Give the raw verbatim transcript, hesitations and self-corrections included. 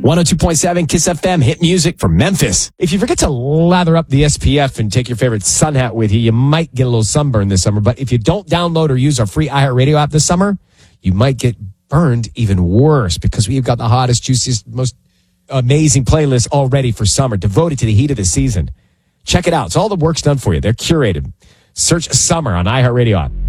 one oh two point seven Kiss F M, hit music from Memphis. If you forget to lather up the S P F and take your favorite sun hat with you, you might get a little sunburn this summer. But if you don't download or use our free iHeartRadio app this summer, you might get burned even worse because we've got the hottest, juiciest, most amazing playlist all ready for summer, devoted to the heat of the season. Check it out. It's all the work's done for you. They're curated. Search Summer on iHeartRadio app.